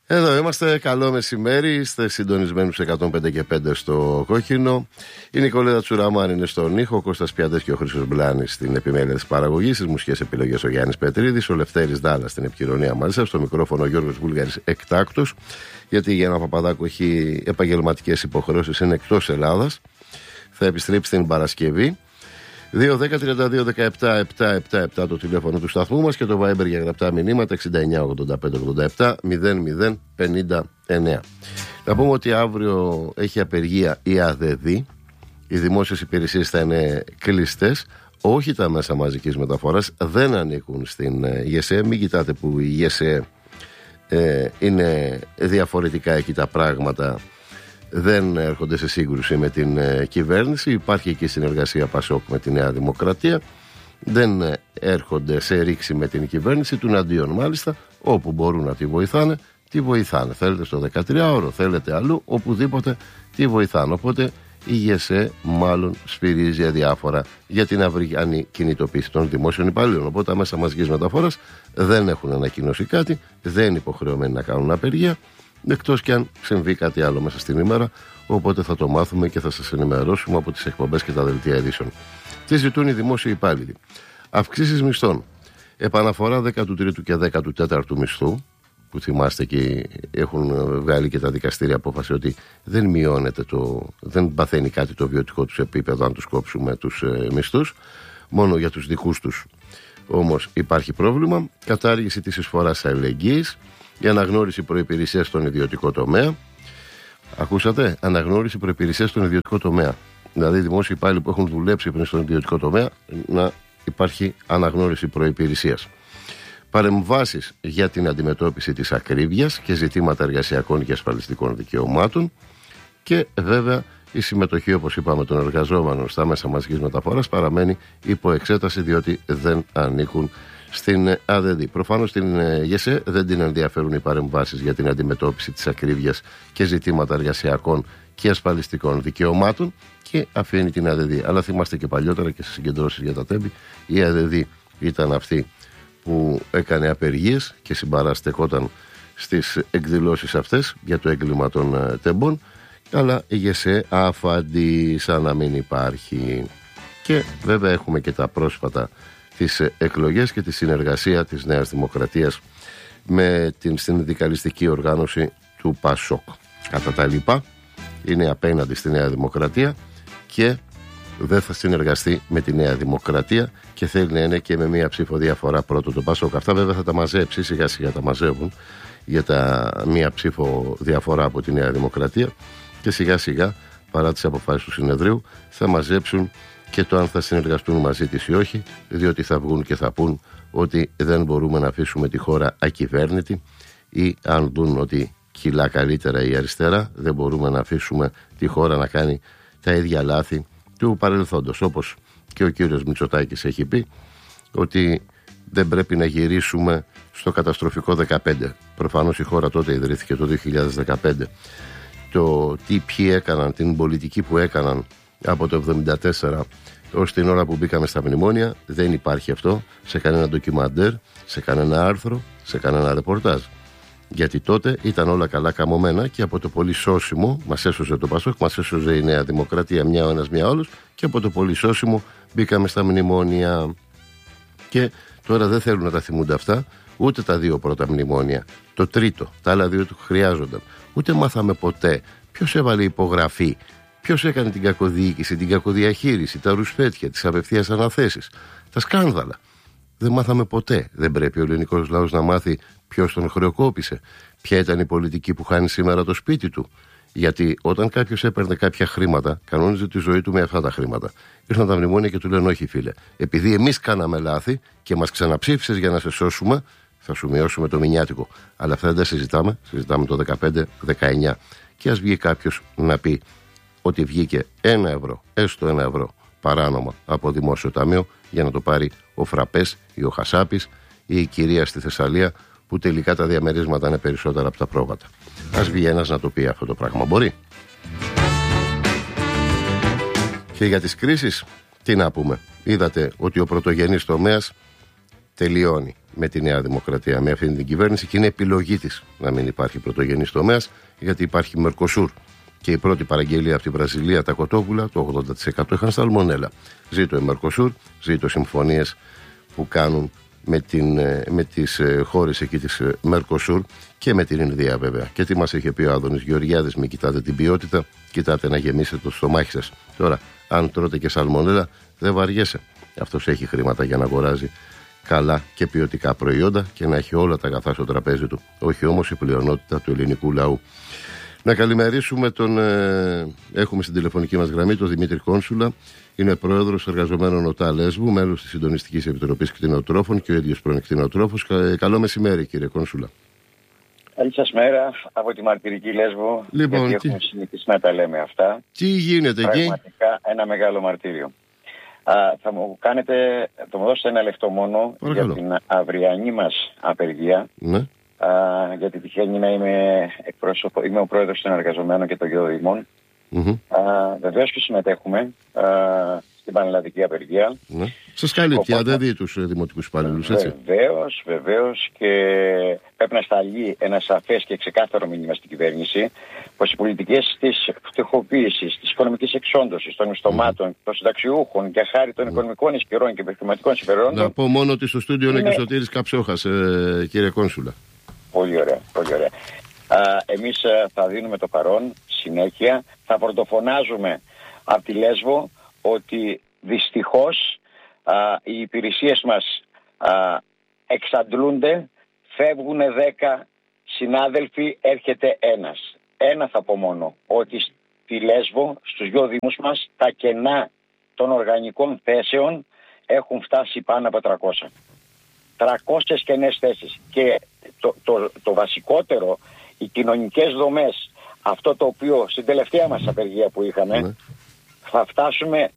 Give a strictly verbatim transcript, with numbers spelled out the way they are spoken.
Εδώ είμαστε, καλό μεσημέρι, είστε συντονισμένοι στους εκατόν πέντε και πέντε στο Κόκκινο. Η Νικολέτα Τσουραμάν είναι στον ήχο, ο Κώστας Πιαντές και ο Χρήστος Μπλάνης στην επιμέλεια της παραγωγής, στις μουσικές επιλογές ο Γιάννης Πετρίδης, ο Λευτέρης Δάλας στην επικοινωνία μαζί σας, στο μικρόφωνο ο Γιώργος Βούλγαρης εκτάκτος, γιατί η Γιάννα Παπαδάκου έχει επαγγελματικές υποχρεώσεις, είναι εκτός Ελλάδας, θα επιστρέψει την Παρασκευή. δύο δέκα τριάντα δύο δεκαεπτά επτακόσια εβδομήντα επτά το τηλέφωνο του σταθμού μας και το Viber για γραπτά μηνύματα εξήντα εννιά ογδόντα πέντε ογδόντα επτά μηδέν μηδέν πενήντα εννέα. Να πούμε ότι αύριο έχει απεργία η ΑΔΔ, οι δημόσιες υπηρεσίες θα είναι κλειστές, όχι τα μέσα μαζικής μεταφοράς, δεν ανήκουν στην ΓΕΣΕ. Μην κοιτάτε που η ΓΕΣΕ ε, είναι διαφορετικά εκεί τα πράγματα, δεν έρχονται σε σύγκρουση με την ε, κυβέρνηση. Υπάρχει εκεί συνεργασία Πασόκ με τη Νέα Δημοκρατία. Δεν ε, έρχονται σε ρήξη με την κυβέρνηση, του αντίον μάλιστα, όπου μπορούν να τη βοηθάνε, τη βοηθάνε. Θέλετε στο δεκατριάωρο, θέλετε αλλού, οπουδήποτε τη βοηθάνε. Οπότε η ΓΕΣΕ μάλλον σφυρίζει αδιάφορα για την αυριανή κινητοποίηση των δημόσιων υπαλλήλων. Οπότε τα μέσα μαζικής μεταφοράς δεν έχουν ανακοινώσει κάτι, δεν είναι υποχρεωμένοι να κάνουν απεργία, εκτός κι αν συμβεί κάτι άλλο μέσα στην ημέρα, οπότε θα το μάθουμε και θα σας ενημερώσουμε από τις εκπομπές και τα δελτία ειδήσεων. Τι ζητούν οι δημόσιοι υπάλληλοι? Αυξήσεις μισθών, επαναφορά δέκατου τρίτου και δέκατου τέταρτου μισθού, που θυμάστε και έχουν βγάλει και τα δικαστήρια απόφαση ότι δεν μειώνεται το, δεν παθαίνει κάτι το βιωτικό τους επίπεδο αν τους κόψουμε τους ε, μισθούς, μόνο για τους δικούς τους όμως υπάρχει πρόβλημα. Κατάργηση της εισφοράς αλληλεγγύης, η αναγνώριση προϋπηρεσίας στον ιδιωτικό τομέα. Ακούσατε, αναγνώριση προϋπηρεσίας στον ιδιωτικό τομέα. Δηλαδή, οι δημόσιοι υπάλληλοι που έχουν δουλέψει πριν στον ιδιωτικό τομέα, να υπάρχει αναγνώριση προϋπηρεσίας. Παρεμβάσεις για την αντιμετώπιση της ακρίβειας και ζητήματα εργασιακών και ασφαλιστικών δικαιωμάτων. Και βέβαια, η συμμετοχή, όπως είπαμε, των εργαζόμενων στα μέσα μαζικής μεταφοράς παραμένει υπό εξέταση, διότι δεν ανήκουν στην ΑΔΔ. Προφανώς στην ΓΕΣΕ δεν την ενδιαφέρουν οι παρεμβάσεις για την αντιμετώπιση της ακρίβειας και ζητήματα εργασιακών και ασφαλιστικών δικαιωμάτων και αφήνει την ΑΔΔ. Αλλά θυμάστε και παλιότερα και στις συγκεντρώσεις για τα τέμπη, η ΑΔΔ ήταν αυτή που έκανε απεργίες και συμπαραστεκόταν στις εκδηλώσεις αυτές για το έγκλημα των τεμπών, αλλά η ΓΕΣΕ άφαντη σαν να μην υπάρχει. Και βέβαια έχουμε και τα πρόσφατα τις εκλογές και τη συνεργασία της Νέας Δημοκρατίας με την συνδικαλιστική οργάνωση του Πασόκ. Κατά τα λοιπά, είναι απέναντι στη Νέα Δημοκρατία και δεν θα συνεργαστεί με τη Νέα Δημοκρατία και θέλει να είναι και με μία ψήφο διαφορά πρώτο το Πασόκ. Αυτά βέβαια θα τα μαζέψει, σιγά σιγά τα μαζεύουν για τα μία ψήφο διαφορά από τη Νέα Δημοκρατία και σιγά σιγά, παρά τις αποφάσεις του συνεδρίου, θα μαζέψουν και το αν θα συνεργαστούν μαζί της ή όχι, διότι θα βγουν και θα πούν ότι δεν μπορούμε να αφήσουμε τη χώρα ακυβέρνητη, ή αν δουν ότι κυλά καλύτερα η αριστερά, δεν μπορούμε να αφήσουμε τη χώρα να κάνει τα ίδια λάθη του παρελθόντος. Όπως και ο κύριος Μητσοτάκης έχει πει ότι δεν πρέπει να γυρίσουμε στο καταστροφικό δεκαπέντε. Προφανώς η χώρα τότε ιδρύθηκε το δύο χιλιάδες δεκαπέντε. Το τι ποιοι έκαναν, την πολιτική που έκαναν από το εβδομήντα τέσσερα ως την ώρα που μπήκαμε στα μνημόνια, δεν υπάρχει αυτό σε κανένα ντοκιμαντέρ, σε κανένα άρθρο, σε κανένα ρεπορτάζ. Γιατί τότε ήταν όλα καλά καμωμένα και από το πολύ σώσιμο μας έσωσε το Πασόκ, μας έσωσε η Νέα Δημοκρατία, μια ο ένας μια όλος, και από το πολύ σώσιμο μπήκαμε στα μνημόνια. Και τώρα δεν θέλουν να τα θυμούνται αυτά, ούτε τα δύο πρώτα μνημόνια. Το τρίτο, τα άλλα δύο του χρειάζονταν. Ούτε μάθαμε ποτέ ποιος έβαλε υπογραφή, ποιος έκανε την κακοδιοίκηση, την κακοδιαχείριση, τα ρουσφέτια, τις απευθείας αναθέσεις, τα σκάνδαλα. Δεν μάθαμε ποτέ. Δεν πρέπει ο ελληνικός λαός να μάθει ποιος τον χρεοκόπησε, ποια ήταν η πολιτική που χάνει σήμερα το σπίτι του. Γιατί όταν κάποιος έπαιρνε κάποια χρήματα, κανόνιζε τη ζωή του με αυτά τα χρήματα. Ήρθαν τα μνημόνια και του λένε: όχι, φίλε, επειδή εμείς κάναμε λάθη και μας ξαναψήφισες για να σε σώσουμε, θα σου μειώσουμε το μηνιάτικο. Αλλά αυτά δεν τα συζητάμε. Συζητάμε το δεκαπέντε δεκαεννιά. Και ας βγει κάποιος να πει ότι βγήκε ένα ευρώ, έστω ένα ευρώ παράνομα από δημόσιο ταμείο για να το πάρει ο Φραπές ή ο Χασάπης ή η κυρία στη Θεσσαλία, που τελικά τα διαμερίσματα είναι περισσότερα από τα πρόβατα. Ας βγει ένας να το πει αυτό το πράγμα. Μπορεί. Και για τις κρίσεις, τι να πούμε. Είδατε ότι ο πρωτογενής τομέας τελειώνει με τη Νέα Δημοκρατία, με αυτή την κυβέρνηση, και είναι επιλογή της να μην υπάρχει πρωτογενής τομέας, γιατί υπάρχει Μερκοσούρ. Και η πρώτη παραγγελία από τη Βραζιλία, τα κοτόπουλα, το ογδόντα τοις εκατό είχαν σαλμονέλα. Ζήτω η Μερκοσούρ, ζήτω συμφωνίες που κάνουν με, την, με τις χώρες εκεί της Μερκοσούρ και με την Ινδία βέβαια. Και τι μας είχε πει ο Άδωνης Γεωργιάδης: μην κοιτάτε την ποιότητα, κοιτάτε να γεμίσετε το στομάχι σας. Τώρα, αν τρώτε και σαλμονέλα, δεν βαριέσαι. Αυτός έχει χρήματα για να αγοράζει καλά και ποιοτικά προϊόντα και να έχει όλα τα αγαθά στο τραπέζι του. Όχι όμως η πλειονότητα του ελληνικού λαού. Να καλημερίσουμε τον. Ε, έχουμε στην τηλεφωνική μας γραμμή τον Δημήτρη Κόνσουλα. Είναι πρόεδρος εργαζομένων ΟΤΑ Λέσβου, μέλος της Συντονιστικής Επιτροπής Κτηνοτρόφων και ο ίδιος πρώην κτηνοτρόφος. Κα, καλό μεσημέρι, κύριε Κόνσουλα. Καλή σας μέρα από τη μαρτυρική Λέσβο. Λοιπόν, γιατί τι... έχουμε συνηθίσει να τα λέμε αυτά. Τι γίνεται εκεί? Πραγματικά ένα μεγάλο μαρτύριο. Α, θα μου κάνετε, θα μου δώσετε ένα λεπτό μόνο. Παρακαλώ. Για την αυριανή μας απεργία. Ναι. Α, γιατί τυχαίνει να είμαι εκπρόσωπο, είμαι ο πρόεδρος των εργαζομένων και των γεωδημών. Mm-hmm. Βεβαίως και συμμετέχουμε α, στην πανελλαδική απεργία. Ναι. Σας καλύπτει, δεν δει τους δημοτικούς υπαλλήλους, έτσι? Βεβαίως, βεβαίως, και πρέπει να σταλεί ένα σαφές και ξεκάθαρο μήνυμα στην κυβέρνηση πως οι πολιτικές της φτωχοποίησης, της οικονομικής εξόντωσης των μισθωμάτων, mm. των συνταξιούχων και χάρη των mm. οικονομικών ισχυρών και επιχειρηματικών συμφερόντων. Να πω μόνο ότι στο στούντιο είναι, είναι και ο Σωτήρης Καψόχας, ε, κύριε Κόνσουλα. Πολύ ωραία, πολύ ωραία. Α, εμείς α, θα δίνουμε το παρόν συνέχεια, θα πρωτοφωνάζουμε από τη Λέσβο ότι δυστυχώς α, οι υπηρεσίες μας α, εξαντλούνται, φεύγουν δέκα συνάδελφοι, έρχεται ένας. Ένα θα πω μόνο, ότι στη Λέσβο, στους δυο δήμους μας, τα κενά των οργανικών θέσεων έχουν φτάσει πάνω από τριακόσια. τριακόσιες κενές θέσεις. Και το, το, το βασικότερο, οι κοινωνικές δομές, αυτό το οποίο στην τελευταία μας απεργία που είχαμε, ναι. θα φτάσουμε